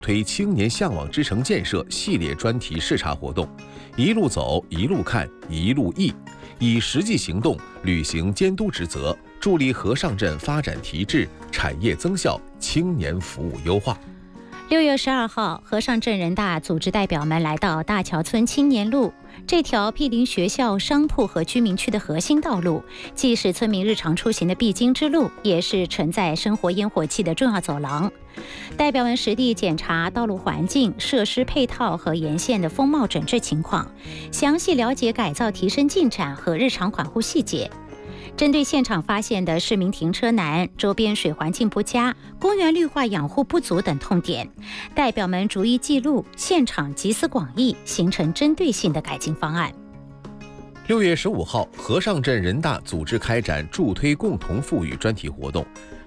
推青年向往之城建设系列专题视察活动，一路走，一路看，一路议，以实际行动履行监督职责，助力和尚镇发展提质、产业增效、青年服务优化。 6月12号，和尚镇人大组织代表们来到大桥村青年路，这条毗邻学校、商铺和居民区的核心道路，既是村民日常出行的必经之路，也是承载生活烟火气的重要走廊。代表们实地检查道路环境、设施配套和沿线的风貌整治情况，详细了解改造提升进展和日常管护细节。针对现场发现的市民停车难、周边水环境不佳、公园绿化养护不足等痛点，代表们逐一记录，现场集思广益，形成针对性的改进方案。 6月15号，和尚镇人大组织开展助推共同富裕专题活动，